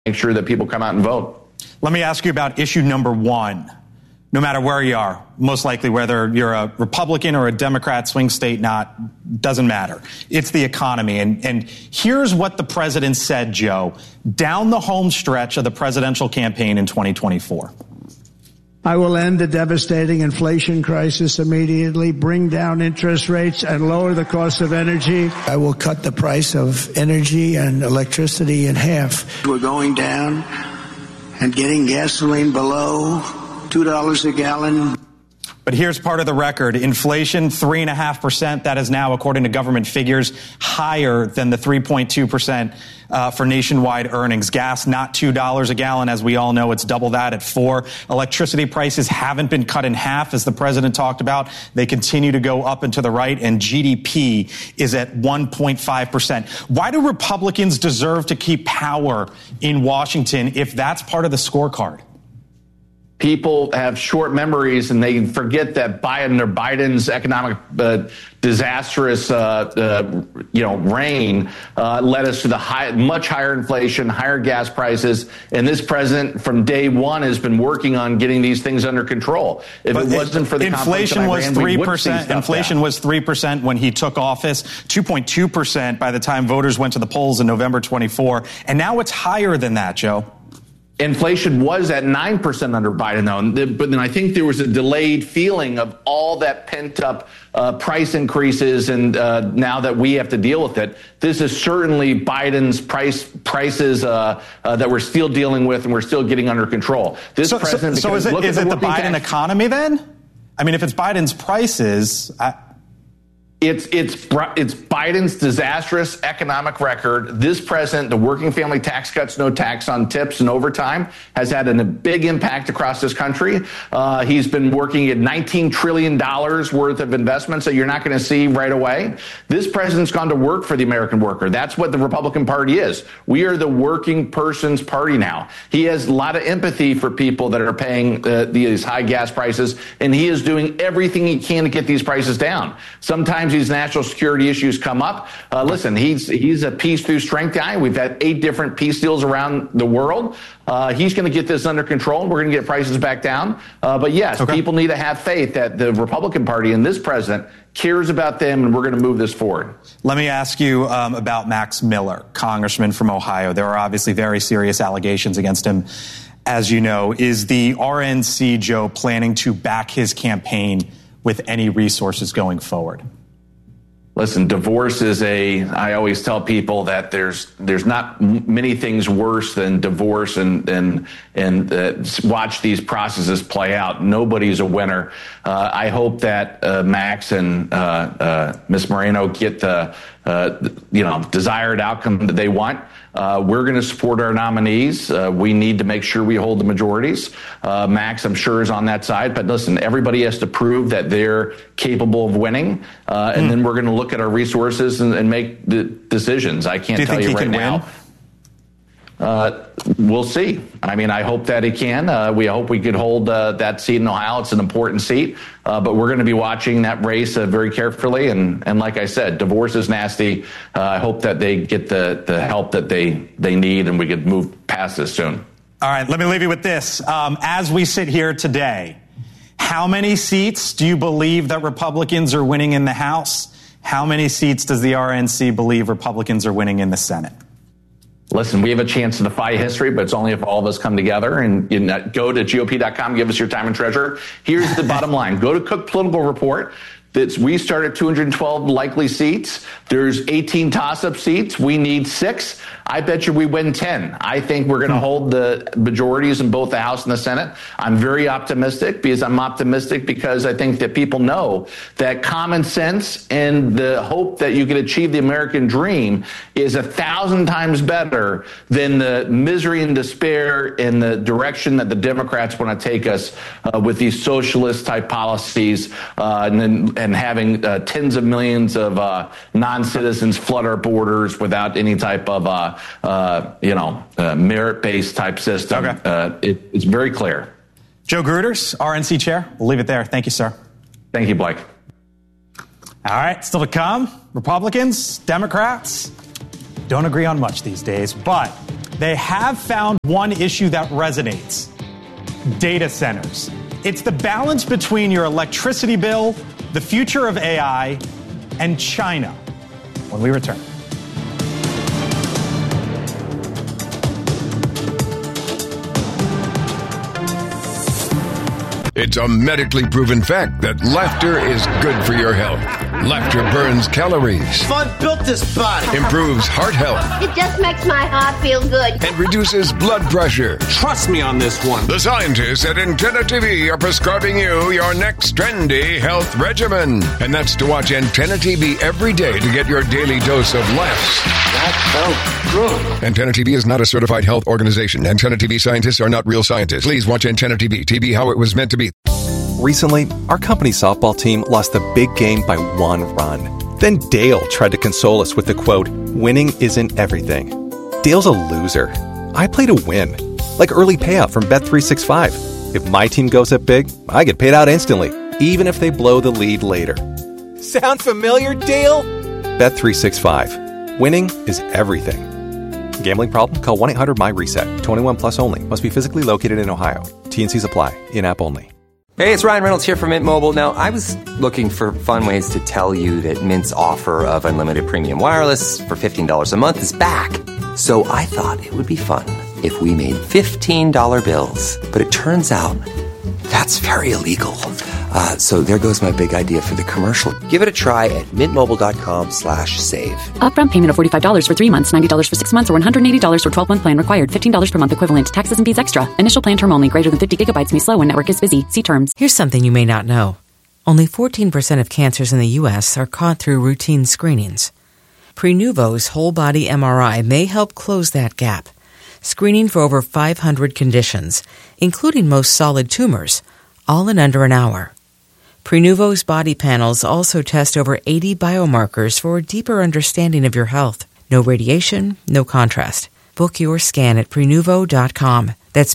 make sure that people come out and vote. Let me ask you about issue number one. No matter where you are, most likely whether you're a Republican or a Democrat, swing state, doesn't matter. It's the economy. And here's what the president said, Joe, down the home stretch of the presidential campaign in 2024. I will end the devastating inflation crisis immediately, bring down interest rates, and lower the cost of energy. I will cut the price of energy and electricity in half. We're going down and getting gasoline below $2 a gallon. But here's part of the record. Inflation, 3.5%. That is now, according to government figures, higher than the 3.2% for nationwide earnings. Gas, not $2 a gallon. As we all know, it's double that at $4. Electricity prices haven't been cut in half, as the president talked about. They continue to go up and to the right, and GDP is at 1.5%. Why do Republicans deserve to keep power in Washington if that's part of the scorecard? People have short memories and they forget that Biden's economic disastrous reign led us to the much higher inflation, higher gas prices, and this president from day one has been working on getting these things under control. If it wasn't for the inflation was 3%. Inflation was 3% when he took office, 2.2% by the time voters went to the polls in November 24, and now it's higher than that, Joe. Inflation was at 9% under Biden, though. But then I think there was a delayed feeling of all that pent-up price increases, and now that we have to deal with it, this is certainly Biden's prices that we're still dealing with and we're still getting under control. So is it the Biden economy then? I mean, if it's Biden's prices... It's Biden's disastrous economic record. This president, the working family tax cuts, no tax on tips and overtime, has had a big impact across this country. He's been working at $19 trillion worth of investments that you're not going to see right away. This president's gone to work for the American worker. That's what the Republican Party is. We are the working person's party now. He has a lot of empathy for people that are paying these high gas prices, and he is doing everything he can to get these prices down. Sometimes these national security issues come up. Listen, he's a peace through strength guy. We've had 8 different peace deals around the world. He's going to get this under control. We're going to get prices back down. But yes, people need to have faith that the Republican Party and this president cares about them, and we're going to move this forward. Let me ask you about Max Miller, congressman from Ohio. There are obviously very serious allegations against him. As you know, is the RNC, Joe, planning to back his campaign with any resources going forward? Listen, divorce is I always tell people that there's not many things worse than divorce and watch these processes play out. Nobody's a winner. I hope that Max and Ms. Moreno get the desired outcome that they want. We're going to support our nominees. We need to make sure we hold the majorities. Max, I'm sure, is on that side. But listen, everybody has to prove that they're capable of winning. And then we're going to look at our resources and make the decisions. I can't tell you right now. We'll see. I mean, I hope that he can. We hope we could hold that seat in Ohio. It's an important seat. But we're going to be watching that race very carefully. And like I said, divorce is nasty. I hope that they get the help that they need and we could move past this soon. All right, let me leave you with this. As we sit here today, how many seats do you believe that Republicans are winning in the House? How many seats does the RNC believe Republicans are winning in the Senate? Listen, we have a chance to defy history, but it's only if all of us come together and go to GOP.com, give us your time and treasure. Here's the bottom line. Go to Cook Political Report. We start at 212 likely seats. There's 18 toss-up seats. We need 6. I bet you we win 10. I think we're going to hold the majorities in both the House and the Senate. I'm very optimistic because I think that people know that common sense and the hope that you can achieve the American dream is 1,000 times better than the misery and despair in the direction that the Democrats want to take us with these socialist type policies and having tens of millions of non-citizens flood our borders without any type of merit-based type system. Okay. It's very clear. Joe Gruters, RNC chair. We'll leave it there. Thank you, sir. Thank you, Blake. All right, still to come. Republicans, Democrats don't agree on much these days, but they have found one issue that resonates: data centers. It's the balance between your electricity bill, the future of AI, and China. When we return. It's a medically proven fact that laughter is good for your health. Laughter burns calories. Fun built this body. Improves heart health. It just makes my heart feel good. And reduces blood pressure. Trust me on this one. The scientists at Antenna TV are prescribing you your next trendy health regimen. And that's to watch Antenna TV every day to get your daily dose of laughs. That felt good. Antenna TV is not a certified health organization. Antenna TV scientists are not real scientists. Please watch Antenna TV. TV how it was meant to be. Recently, our company softball team lost the big game by 1 run. Then Dale tried to console us with the quote, "Winning isn't everything." Dale's a loser. I play to win. Like early payout from Bet365. If my team goes up big, I get paid out instantly, even if they blow the lead later. Sound familiar, Dale? Bet365. Winning is everything. Gambling problem? Call 1-800-MY-RESET. 21 plus only. Must be physically located in Ohio. T&Cs apply. In-app only. Hey, it's Ryan Reynolds here from Mint Mobile. Now, I was looking for fun ways to tell you that Mint's offer of unlimited premium wireless for $15 a month is back. So I thought it would be fun if we made $15 bills. But it turns out that's very illegal. So there goes my big idea for the commercial. Give it a try at mintmobile.com/save. Upfront payment of $45 for 3 months, $90 for 6 months, or $180 for 12-month plan required. $15 per month equivalent. Taxes and fees extra. Initial plan term only. Greater than 50 gigabytes may slow when network is busy. See terms. Here's something you may not know. Only 14% of cancers in the U.S. are caught through routine screenings. Prenuvo's whole-body MRI may help close that gap. Screening for over 500 conditions, including most solid tumors, all in under an hour. Prenuvo's body panels also test over 80 biomarkers for a deeper understanding of your health. No radiation, no contrast. Book your scan at Prenuvo.com. That's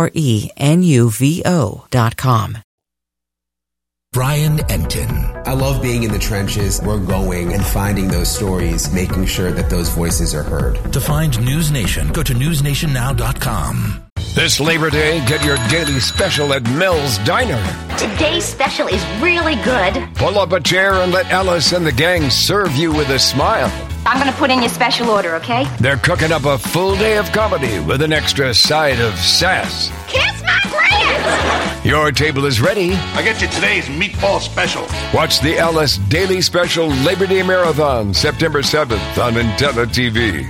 Prenuvo.com. Brian Entin. I love being in the trenches. We're going and finding those stories, making sure that those voices are heard. To find News Nation, go to newsnationnow.com. This Labor Day, get your daily special at Mel's Diner. Today's special is really good. Pull up a chair and let Alice and the gang serve you with a smile. I'm going to put in your special order, okay? They're cooking up a full day of comedy with an extra side of sass. Kiss my grand! Your table is ready. I get you today's meatball special. Watch the Alice Daily Special Labor Day Marathon, September 7th on Antenna TV.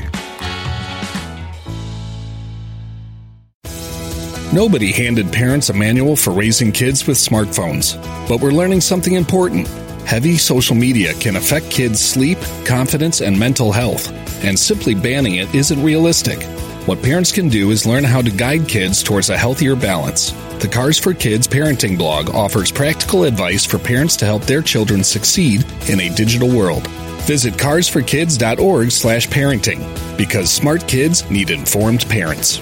Nobody handed parents a manual for raising kids with smartphones, but we're learning something important. Heavy social media can affect kids' sleep, confidence, and mental health, and simply banning it isn't realistic. What parents can do is learn how to guide kids towards a healthier balance. The Cars for Kids parenting blog offers practical advice for parents to help their children succeed in a digital world. Visit carsforkids.org/parenting, because smart kids need informed parents.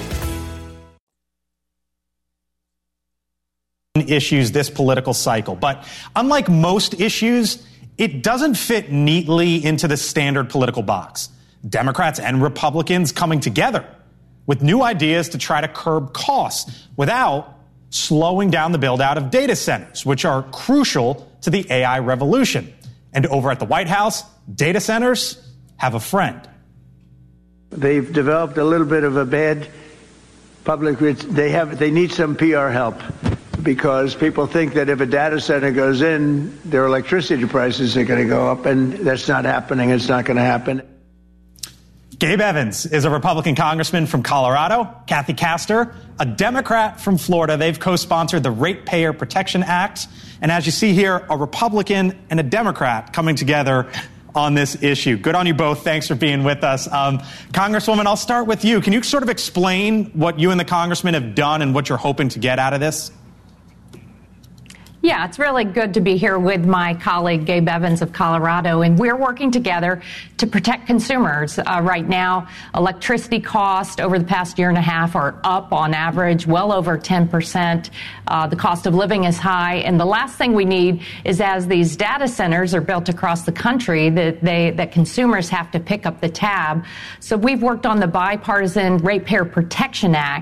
Issues this political cycle. But unlike most issues, it doesn't fit neatly into the standard political box. Democrats and Republicans coming together with new ideas to try to curb costs without slowing down the build out of data centers, which are crucial to the AI revolution. And over at the White House, data centers have a friend. They've developed a little bit of a bad public. They need some PR help, because people think that if a data center goes in, their electricity prices are going to go up, and that's not happening. It's not going to happen. Gabe Evans is a Republican congressman from Colorado. Kathy Castor, a Democrat from Florida. They've co-sponsored the Ratepayer Protection Act. And as you see here, a Republican and a Democrat coming together on this issue. Good on you both. Thanks for being with us. Congresswoman, I'll start with you. Can you sort of explain what you and the congressman have done and what you're hoping to get out of this? Yeah, it's really good to be here with my colleague Gabe Evans of Colorado, and we're working together to protect consumers. Right now, electricity costs over the past year and a half are up on average, well over 10%. The cost of living is high, and the last thing we need is, as these data centers are built across the country, that consumers have to pick up the tab. So we've worked on the Bipartisan Ratepayer Protection Act